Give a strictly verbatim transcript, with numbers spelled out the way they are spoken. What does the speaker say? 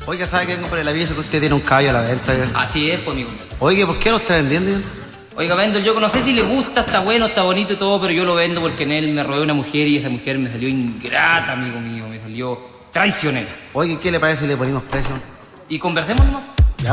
Oiga, ¿sabe que vengo por el aviso que usted tiene un caballo a la venta? Así es, pues, amigo. Oiga, ¿por qué lo está vendiendo? Oiga, vendo, yo no sé si le gusta, está bueno, está bonito y todo, pero yo lo vendo porque en él me robé una mujer y esa mujer me salió ingrata, amigo mío, me salió traicionera. Oiga, ¿qué le parece si le ponemos precio? Y conversemos nomás.